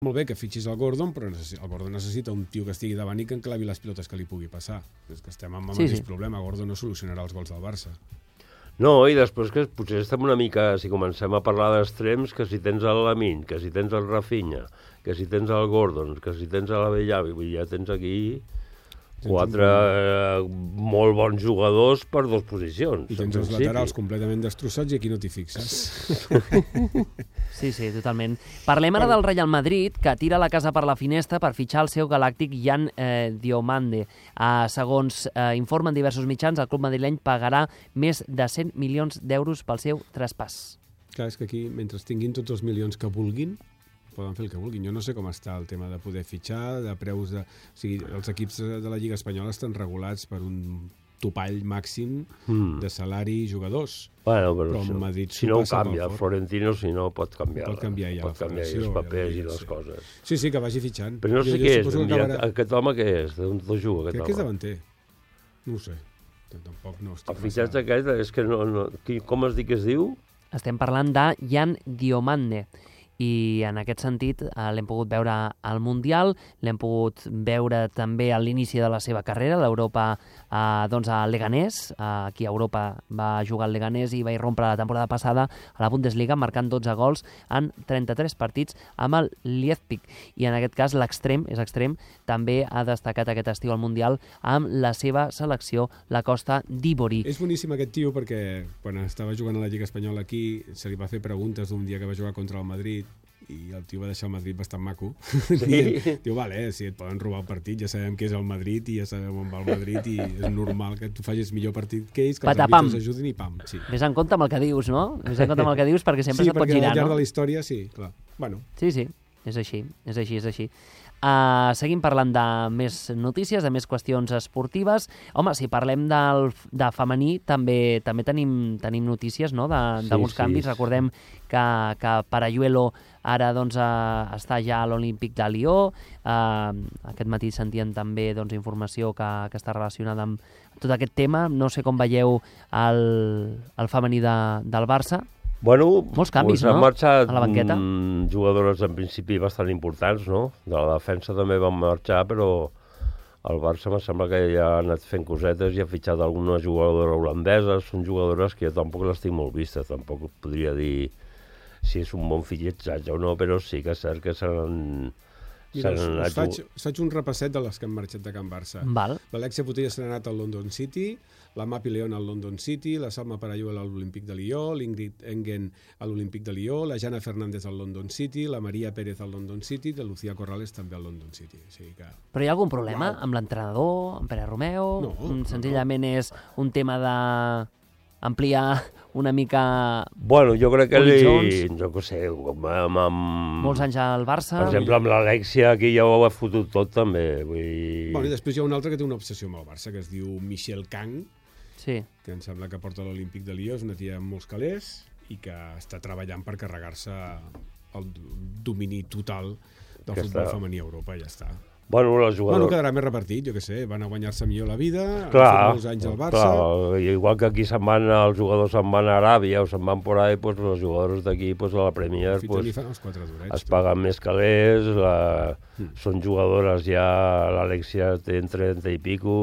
molt bé que fitxis el Gordon, però el Gordon necessita un tio que estigui davant i que enclavi les pilotes que li pugui passar. És que estem amb el mateix problema. Gordon no solucionarà els gols del Barça. No, i després que potser estem una mica, si comencem a parlar d'extrems, que si tens el Lamine, que si tens el Rafinha, que si tens el Gordon, que si tens l'Abellavi, ja tens aquí 4 molt bons jugadors per 2 posicions. I tens els laterals completament destrossats i aquí no t'hi fixes. Sí, totalment. Parlem ara del Real Madrid, que tira la casa per la finestra per fitxar el seu galàctic Yan Diomande. Segons informen diversos mitjans, el club madrileny pagarà més de 100 milions d'euros pel seu traspàs. Clar, és que aquí, mentre tinguin tots els milions que vulguin, poden fer el que vulguin. Jo no sé com està el tema de poder fitxar, de preus de... O sigui, els equips de la Lliga Espanyola estan regulats per un topall màxim de salari i jugadors. Bueno, però Madrid si no ho canvia, Florentino, si no, pot canviar. Pot canviar ja pot canviar els papers i les coses. Sí, que vagi fitxant. Però no sé què és. Aquest home què és? D'on juga aquest home? Crec que és davanter. No ho sé. Tampoc no estic... El fitxatge aquest és que no... Com es diu? Estem parlant de Yan Diomande. I en aquest sentit l'hem pogut veure al Mundial, l'hem pogut veure també a l'inici de la seva carrera, l'Europa, doncs a Leganés, aquí a Europa va jugar al Leganés i va irrompre la temporada passada a la Bundesliga marcant 12 gols en 33 partits amb el Leipzig. I en aquest cas l'extrem, també ha destacat aquest estiu al Mundial amb la seva selecció, la Costa d'Ivori. És boníssim aquest tio perquè quan estava jugant a la Lliga Espanyola aquí se li va fer preguntes d'un dia que va jugar contra el Madrid i el tio va deixar el Madrid bastant maco. Sí. Diu, vale, si et poden robar el partit, ja sabem què és el Madrid i ja sabem on va el Madrid i és normal que tu facis millor partit que ells, que els àrbitres ajudin i pam. Sí. Ves en compte amb el que dius, no? Ves en compte amb el que dius perquè sempre se't pot girar, no? Sí, perquè al llarg de la història, sí, clar. Bueno. Sí, és així. Seguim parlant de més notícies, de més qüestions esportives. Home, si parlem de femení, també tenim notícies, no?, d'alguns canvis. Recordem que Parayuelo ara doncs, està ja a l'Olímpic de Lió. Aquest matí sentien també doncs, informació que està relacionada amb tot aquest tema. No sé com veieu el femení del Barça. Bueno, molts canvis, no?, han marxat a la banqueta. Jugadores en principi bastant importants, no? De la defensa també van marxar, però el Barça em sembla que ja ha anat fent cosetes i ha fitxat algunes jugadores holandeses. Són jugadores que jo tampoc les tinc molt vistes, tampoc podria dir si és un bon fitxatge o no, però sí que és cert que s'han faig un repasset de les que han marxat de Can Barça. L'Alexia Putellas s'ha anat al London City, la Mapi León al London City, la Salma Parayuelo a l'Olímpic de Lió, l'Ingrid Engen a l'Olímpic de Lió, la Jana Fernández al London City, la Maria Pérez al London City, la Lucía Corrales també al London City. O sigui que... Però hi ha algun problema amb l'entrenador, amb Pere Romeu? No. Senzillament és un tema de... ampliar una mica... Bueno, jo crec que jo què sé, molts anys al Barça. Per exemple, amb l'Alexia aquí ja ho ha fotut tot també. Bueno, i després hi ha un altre que té una obsessió amb el Barça, que es diu Michelle Kang, que em sembla que porta l'Olímpic de Lió, és una tia amb molts calés i que està treballant per carregar-se el domini total del futbol femení a Europa, ja està. Bueno, les jugadores... quedarà més repartit, jo què sé, van a guanyar-se millor la vida, han fet molts anys al Barça... Igual que aquí els jugadors se'n van a Aràbia o se'n van por ahí, pues els jugadors d'aquí a la Premier es paguen més calés, són jugadores ja, l'Alexia té entre 30 i pico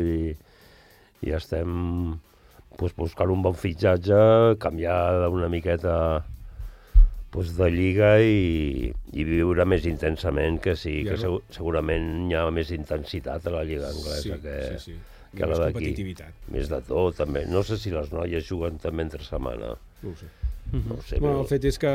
i estem buscant un bon fitxatge, canviar una miqueta de lliga i viure més intensament, que sí, que segurament hi ha més intensitat a la lliga anglesa que la d'aquí. Més de tot, també. No sé si les noies juguen també entre setmana. No ho sé. El fet és que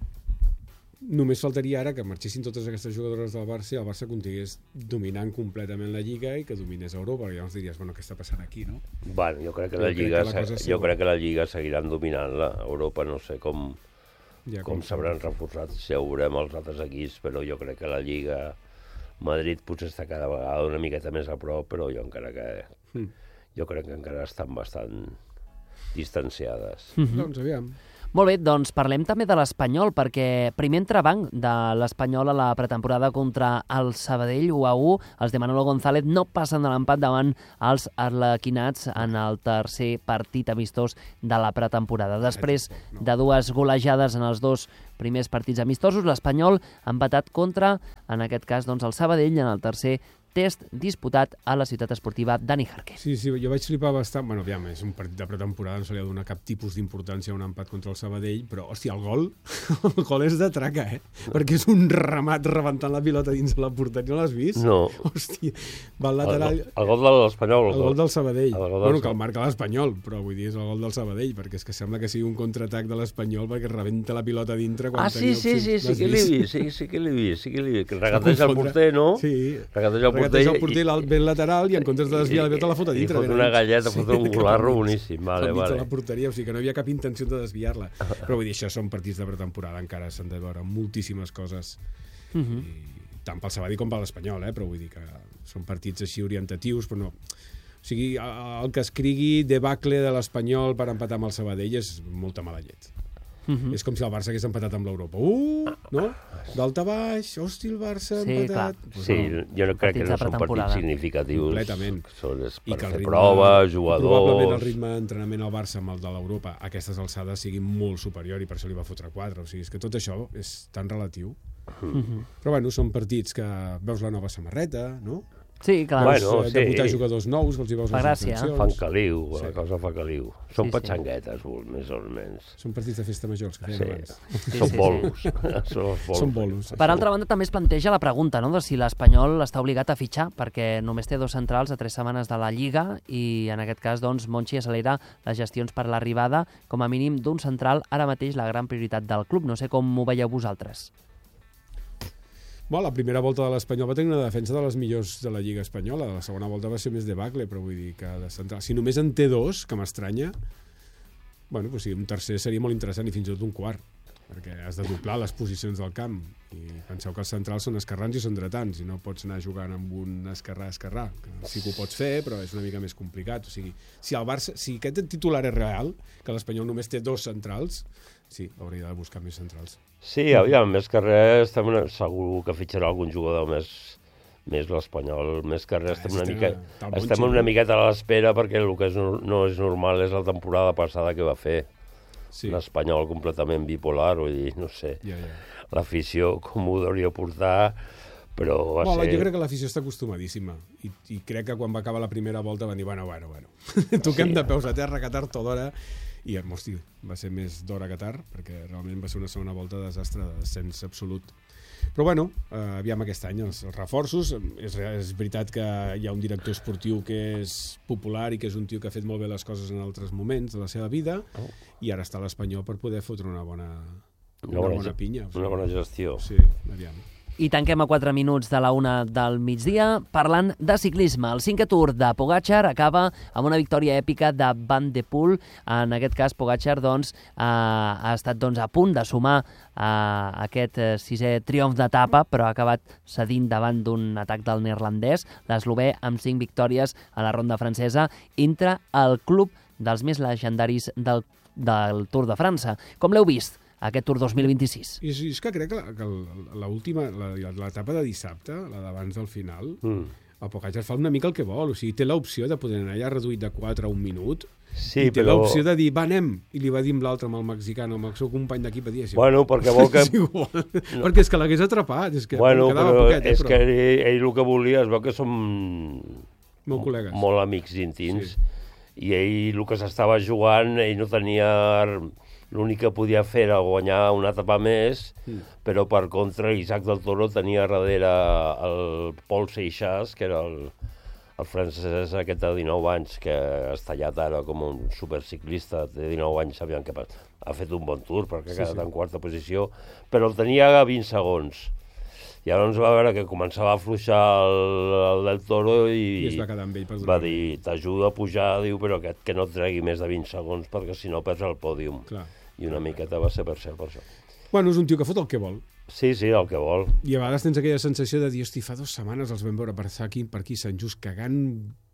només faltaria ara que marxessin totes aquestes jugadores del Barça i el Barça continués dominant completament la Lliga i que dominés Europa, perquè llavors diries, què està passant aquí, no? Bueno, jo crec que la Lliga seguiran dominant-la. Europa no sé com s'hauran reforçat, ja ho veurem els altres equips, però jo crec que la Lliga Madrid potser està cada vegada una miqueta més a prop, però jo crec que encara estan bastant distanciades. Doncs aviam. Molt bé, doncs parlem també de l'Espanyol, perquè primer entrebanc de l'Espanyol a la pretemporada contra el Sabadell 1-1. Els de Manolo González no passen de l'empat davant els arlequinats en el tercer partit amistós de la pretemporada. Després de dues golejades en els dos primers partits amistosos, l'Espanyol ha empatat contra, en aquest cas, doncs, el Sabadell en el tercer test disputat a la ciutat esportiva Dani Jarque. Sí, jo vaig flipar bastant. Bueno, aviam, és un partit de pretemporada, no se li ha de donar cap tipus d'importància a un empat contra el Sabadell, però, hòstia, el gol és de traca, perquè és un remat rebentant la pilota dins la porteria, no l'has vist? No. Hòstia, va al lateral... El gol de l'Espanyol. El gol del Sabadell. Bueno, que el marca l'Espanyol, però vull dir, és el gol del Sabadell, perquè és que sembla que sigui un contraatac de l'Espanyol perquè rebenta la pilota dintre quan tenia opcions. Sí que l'he vist. Que regateja el porter, no? Sí. Regateja el porter ben lateral i en comptes de desviar la pilota la fota dintre. I fot una galleta, fot un golarro boníssim. Vale. La porteria, o sigui que no hi havia cap intenció de desviar-la. Però vull dir, això són partits de pretemporada, encara s'han de veure moltíssimes coses. Tant pel Sabadell com per l'Espanyol, però vull dir que són partits així orientatius, però no... O sigui, el que escrigui debacle de l'Espanyol per empatar amb el Sabadell és molta mala llet. És com si el Barça hagués empatat amb l'Europa. No? D'alta a baix, hosti, el Barça ha empatat. Sí, jo no crec que no són partits significatius. Completament. Són per fer proves, jugadors... Probablement el ritme d'entrenament al Barça amb el de l'Europa a aquestes alçades sigui molt superior i per això li va fotre 4. O sigui, és que tot això és tan relatiu. Però bueno, són partits que veus la nova samarreta, no? Sí, clar. Debutar jugadors nous, que els hi veus les intencions. Fan caliu, la cosa fa caliu. Són patxanguetes, més o menys. Són partits de festa major, els que feien abans. Són bolos. Són bolos. Per altra banda, també es planteja la pregunta, no?, de si l'Espanyol està obligat a fitxar, perquè només té 2 centrals a 3 setmanes de la Lliga i, en aquest cas, doncs, Monchi accelera les gestions per l'arribada, com a mínim, d'un central, ara mateix la gran prioritat del club. No sé com ho veieu vosaltres. La primera volta de l'Espanyol va tenir una defensa de les millors de la Lliga espanyola. La segona volta va ser més debacle, però vull dir que de central... Si només en té 2, que m'estranya, doncs un tercer seria molt interessant i fins i tot un quart, perquè has de doblar les posicions del camp. I penseu que els centrals són esquerrans i són dretans, i no pots anar jugant amb un esquerrà, que sí que ho pots fer, però és una mica més complicat. O sigui, si aquest titular és real, que l'Espanyol només té 2 centrals, sí, hauria de buscar més centrals. Sí, aviam, més que res, segur que fitxarà algun jugador més l'Espanyol, més que res estem una miqueta a l'espera perquè el que no és normal és la temporada passada que va fer. L'Espanyol completament bipolar, vull dir, no sé, l'afició com ho hauria portar, però va ser... Jo crec que l'afició està acostumadíssima i crec que quan va acabar la primera volta van dir, bueno, toquem de peus a terra, que tard o d'hora, i hosti, va ser més d'hora que tard, perquè realment va ser una segona volta de desastre, de descens absolut. Però aviam aquest any, els reforços, és veritat que hi ha un director esportiu que és popular i que és un tio que ha fet molt bé les coses en altres moments de la seva vida, i ara està a l'Espanyol per poder fotre una bona pinya. Una bona gestió. Sí, aviam. I tanquem a 4 minuts de la 1 del migdia parlant de ciclisme. El 5è Tour de Pogačar acaba amb una victòria èpica de Van de Poel. En aquest cas, Pogačar ha estat a punt de sumar aquest 6è triomf d'etapa, però ha acabat cedint davant d'un atac del neerlandès. L'eslovè, amb 5 victòries a la ronda francesa, entra al club dels més legendaris del Tour de França. Com l'heu vist, aquest Tour 2026? És que crec que l'etapa de dissabte, la d'abans del final, el Pogačar fa una mica el que vol. O sigui, té l'opció de poder anar allà reduït de 4 a 1 minut, i té l'opció de dir, anem, i li va dir amb l'altre, amb el mexicano, amb el seu company d'equip, va dir així. Perquè vol que... Perquè és que l'hagués atrapat, és que quedava poquet. És que ell el que volia, es veu que som molt amics íntims, i ell el que s'estava jugant, ell no tenia... L'únic que podia fer era guanyar una etapa més, però per contra Isaac del Toro tenia darrere el Paul Seixas, que era el francès aquest de 19 anys, que ha estallat ara com un superciclista, de 19 anys sabien que ha fet un bon tour perquè ha quedat en quarta posició, però el tenia a 20 segons. I llavors va veure que començava a afluixar el del Toro i es va quedar amb ell per va dir, t'ajudo a pujar, diu, però que no et tregui més de 20 segons perquè si no perds el pòdium. Clar. I una miqueta va ser per cert per això. És un tio que fot el que vol. Sí, el que vol. I a vegades tens aquella sensació de dir, hosti, fa 2 setmanes els vam veure per aquí Sant Just cagant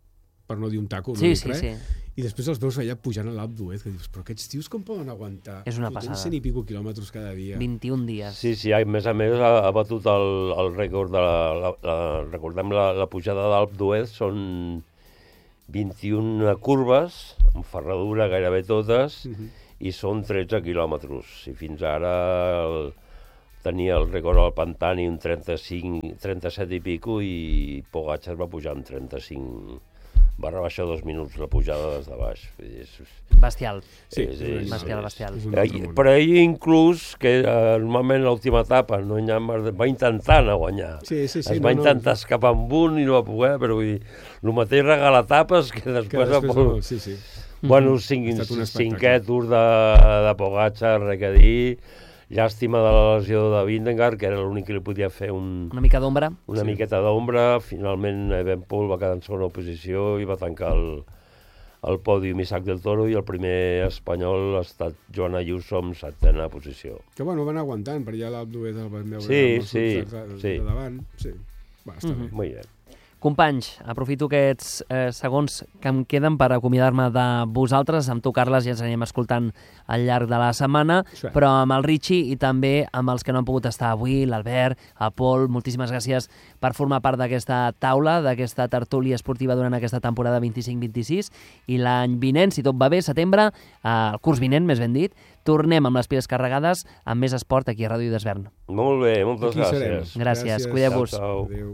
per no dir un taco, sí. I després els veus allà pujant a l'Alpe d'Huez, que dius, però aquests tios com poden aguantar? És una passada. 100 i pico quilòmetres cada dia. 21 dies. Sí, a més ha batut el rècord de recordem la pujada de l'Alpe d'Huez, són 21 curves, amb ferradura gairebé totes, i són 13 quilòmetres. I fins ara tenia el rècord al Pantani un 37 i pico, i Pogačar va pujar amb 35. Va rebaixar 2 minuts la pujada des de baix. Bestial. Sí, bestial. Però ell inclús, que normalment l'última etapa va intentar anar a guanyar. Va intentar escapar amb un i no va poder, però vull dir, el mateix regalar etapes que després... Sí. Bueno, cinquè Tour de Pogačar, res que dir. Llàstima de la lesió de Vingegaard, que era l'únic que li podia fer una mica d'ombra. Una miqueta d'ombra. Finalment, Evenepoel va quedar en segona posició i va tancar el pòdium Isaac del Toro, i el primer espanyol ha estat Joan Ayuso amb 7ª posició. Que bueno, van aguantant, per allà l'Alpe d'Huez el van veure de davant. Sí, va, està bé. Molt bé. Companys, aprofito aquests segons que em queden per acomiadar-me de vosaltres. Amb tu, Carles, ja ens anirem escoltant al llarg de la setmana, però amb el Richie i també amb els que no han pogut estar avui, l'Albert, el Pol, moltíssimes gràcies per formar part d'aquesta taula, d'aquesta tertúlia esportiva durant aquesta temporada 25-26, i l'any vinent, si tot va bé, setembre, el curs vinent, més ben dit, tornem amb les piles carregades amb més esport aquí a Ràdio Desvern. Molt bé, moltes gràcies. Gràcies, cuideu-vos. Adéu.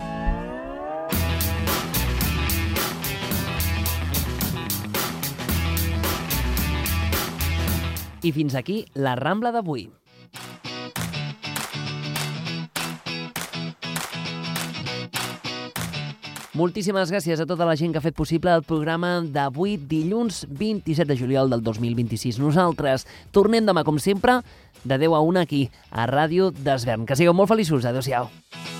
I fins aquí la Rambla d'avui. Moltíssimes gràcies a tota la gent que ha fet possible el programa d'avui, dilluns 27 de juliol del 2026. Nosaltres tornem demà, com sempre, de 10 a 1 aquí, a Ràdio Desvern. Que sigueu molt feliços. Adéu-siau.